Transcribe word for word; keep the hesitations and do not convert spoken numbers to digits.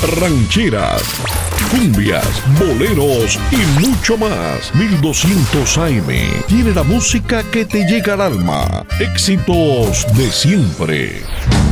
rancheras, cumbias, boleros y mucho más. mil doscientos A M tiene la música que te llega al alma. Éxitos de siempre.